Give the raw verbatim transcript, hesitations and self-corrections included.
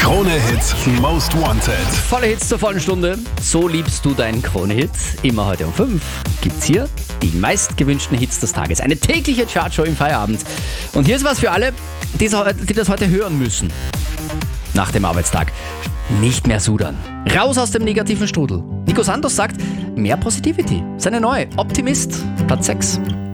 Krone-Hit Most Wanted. Volle Hits zur vollen Stunde. So liebst du deinen Krone-Hit. Immer heute um fünf gibt's hier die meistgewünschten Hits des Tages. Eine tägliche Chartshow im Feierabend. Und hier ist was für alle, die das heute hören müssen. Nach dem Arbeitstag. Nicht mehr sudern. Raus aus dem negativen Strudel. Nico Santos sagt, mehr Positivity. Seine neue Optimist. Platz sechs.